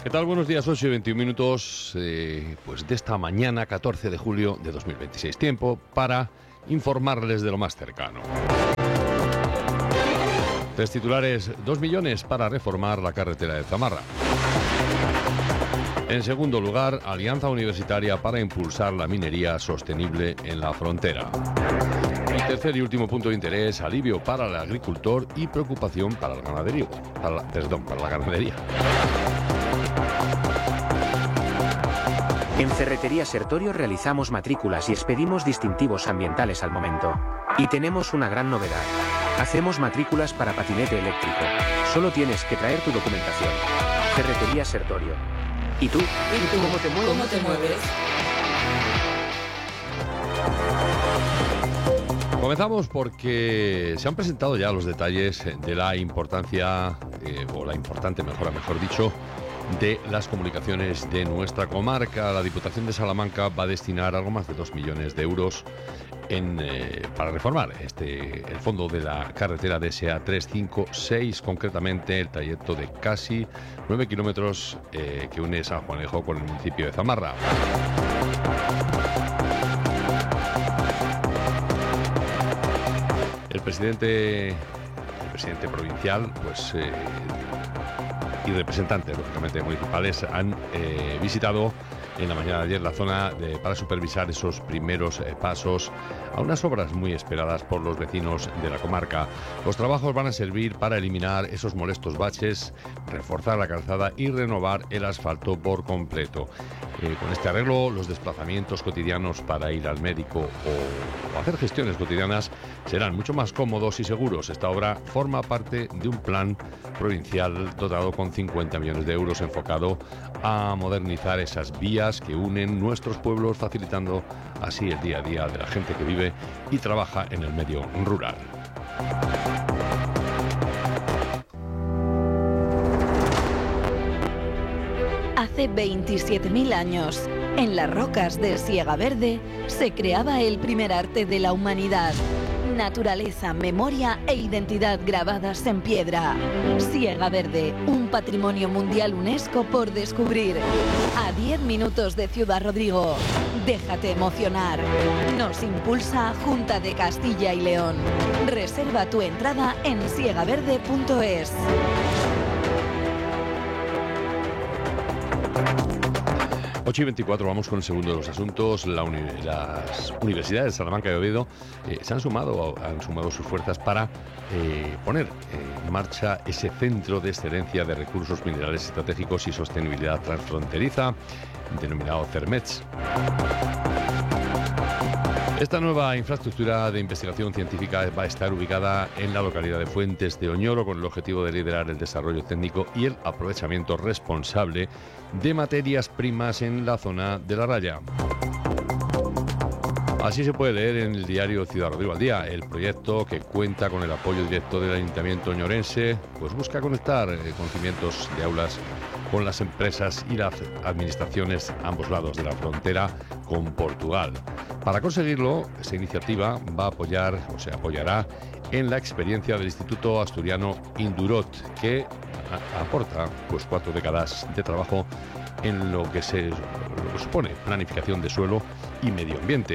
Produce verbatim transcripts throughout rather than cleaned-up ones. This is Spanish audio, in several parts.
¿Qué tal? Buenos días, ocho y veintiún minutos eh, pues de esta mañana, catorce de julio de dos mil veintiséis. Tiempo para informarles de lo más cercano. Tres titulares, dos millones para reformar la carretera de Zamarra. En segundo lugar, alianza universitaria para impulsar la minería sostenible en la frontera. Y tercer y último punto de interés, alivio para el agricultor y preocupación para el ganaderío. Para la, perdón, para la ganadería. En Ferretería Sertorio realizamos matrículas y expedimos distintivos ambientales al momento. Y tenemos una gran novedad. Hacemos matrículas para patinete eléctrico. Solo tienes que traer tu documentación. Ferretería Sertorio. ¿Y tú? ¿Y tú? ¿Cómo te mueves? ¿Cómo te mueves? Comenzamos porque se han presentado ya los detalles de la importancia, eh, o la importante mejora, mejor dicho, de las comunicaciones de nuestra comarca. La Diputación de Salamanca va a destinar algo más de dos millones de euros en, eh, para reformar este, el fondo de la carretera D S A trescientos cincuenta y seis, concretamente el trayecto de casi nueve kilómetros eh, que une San Juanejo con el municipio de Zamarra. El presidente, el presidente provincial, pues... Eh, y representantes, lógicamente, municipales han eh, visitado en la mañana de ayer la zona de, para supervisar esos primeros eh, pasos a unas obras muy esperadas por los vecinos de la comarca. Los trabajos van a servir para eliminar esos molestos baches, reforzar la calzada y renovar el asfalto por completo. Eh, con este arreglo, los desplazamientos cotidianos para ir al médico o, o hacer gestiones cotidianas serán mucho más cómodos y seguros. Esta obra forma parte de un plan provincial dotado con cincuenta millones de euros enfocado a modernizar esas vías que unen nuestros pueblos, facilitando así el día a día de la gente que vive y trabaja en el medio rural. Hace veintisiete mil años, en las rocas de Siega Verde, se creaba el primer arte de la humanidad. Naturaleza, memoria e identidad grabadas en piedra. Siega Verde, un patrimonio mundial UNESCO por descubrir. A diez minutos de Ciudad Rodrigo. Déjate emocionar. Nos impulsa Junta de Castilla y León. Reserva tu entrada en siega verde punto es. ocho y veinticuatro, vamos con el segundo de los asuntos. La uni las universidades de Salamanca y Oviedo eh, se han sumado, han sumado sus fuerzas para eh, poner eh, en marcha ese centro de excelencia de recursos minerales estratégicos y sostenibilidad transfronteriza, denominado CERMETS. Esta nueva infraestructura de investigación científica va a estar ubicada en la localidad de Fuentes de Oñoro con el objetivo de liderar el desarrollo técnico y el aprovechamiento responsable de materias primas en la zona de La Raya. Así se puede leer en el diario Ciudad Rodrigo al Día. El proyecto, que cuenta con el apoyo directo del Ayuntamiento oñorense, pues busca conectar eh, conocimientos de aulas con las empresas y las administraciones a ambos lados de la frontera con Portugal. Para conseguirlo, esta iniciativa va a apoyar o se apoyará en la experiencia del Instituto Asturiano Indurot, que a, aporta pues cuatro décadas de trabajo en lo que se lo que supone planificación de suelo y medio ambiente.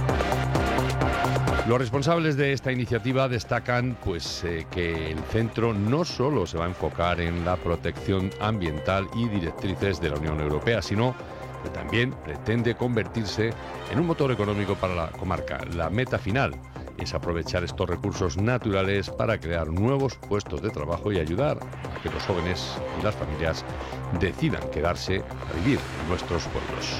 Los responsables de esta iniciativa destacan pues, eh, que el centro no solo se va a enfocar en la protección ambiental y directrices de la Unión Europea, sino que también pretende convertirse en un motor económico para la comarca. La meta final es aprovechar estos recursos naturales para crear nuevos puestos de trabajo y ayudar a que los jóvenes y las familias decidan quedarse a vivir en nuestros pueblos.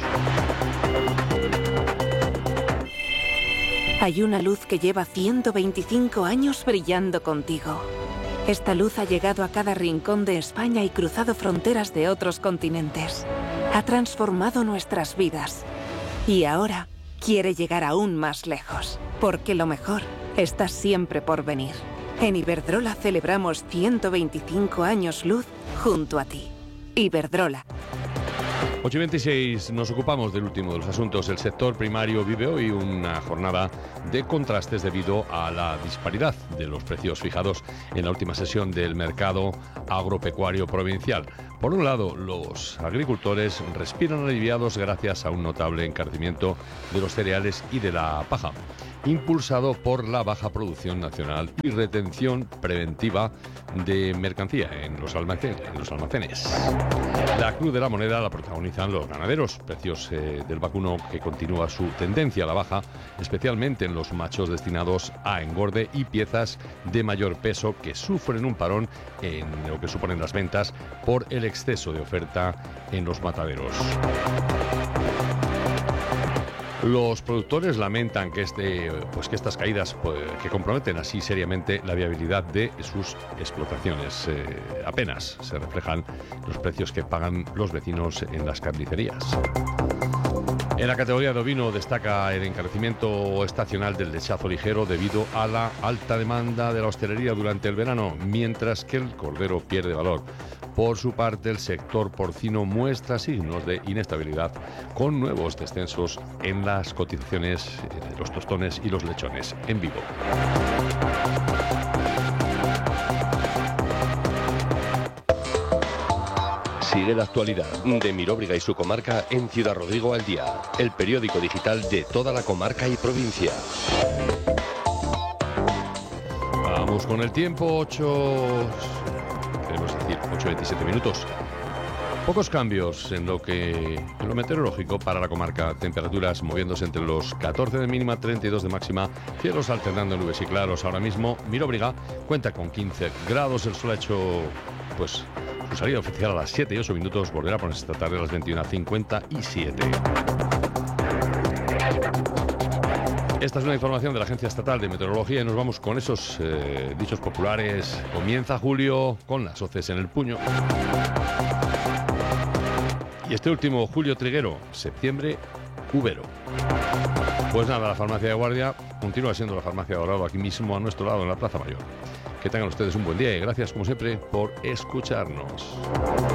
Hay una luz que lleva ciento veinticinco años brillando contigo. Esta luz ha llegado a cada rincón de España y cruzado fronteras de otros continentes. Ha transformado nuestras vidas. Y ahora quiere llegar aún más lejos, porque lo mejor está siempre por venir. En Iberdrola celebramos ciento veinticinco años luz junto a ti. Iberdrola. ocho y veintiséis, nos ocupamos del último de los asuntos. El sector primario vive hoy una jornada de contrastes debido a la disparidad de los precios fijados en la última sesión del mercado agropecuario provincial. Por un lado, los agricultores respiran aliviados gracias a un notable encarecimiento de los cereales y de la paja, impulsado por la baja producción nacional y retención preventiva de mercancía en los almacenes. En los almacenes. La cruz de la moneda la protagonizan los ganaderos, precios eh, del vacuno que continúa su tendencia a la baja, especialmente en los machos destinados a engorde y piezas de mayor peso que sufren un parón en lo que suponen las ventas por el exceso de oferta en los mataderos. Los productores lamentan que, este, pues que estas caídas pues, que comprometen así seriamente la viabilidad de sus explotaciones. Eh, apenas se reflejan los precios que pagan los vecinos en las carnicerías. En la categoría de ovino destaca el encarecimiento estacional del lechazo ligero debido a la alta demanda de la hostelería durante el verano, mientras que el cordero pierde valor. Por su parte, el sector porcino muestra signos de inestabilidad con nuevos descensos en las cotizaciones de los tostones y los lechones en vivo. Sigue la actualidad de Miróbriga y su comarca en Ciudad Rodrigo al día, el periódico digital de toda la comarca y provincia. Vamos con el tiempo, ocho... queremos decir, ocho y veintisiete minutos. Pocos cambios en lo que en lo meteorológico para la comarca. Temperaturas moviéndose entre los catorce de mínima, treinta y dos de máxima. Cielos alternando nubes y claros. Ahora mismo Miróbriga cuenta con quince grados. El sol ha hecho, pues, su salida oficial a las siete y ocho minutos. Volverá a ponerse esta tarde a las veintiuna cincuenta y siete. Esta es una información de la Agencia Estatal de Meteorología y nos vamos con esos eh, dichos populares. Comienza julio con las hoces en el puño. Y este último, julio triguero, septiembre uvero. Pues nada, la farmacia de guardia continúa siendo la farmacia de Dorado, aquí mismo a nuestro lado en la Plaza Mayor. Que tengan ustedes un buen día y gracias como siempre por escucharnos.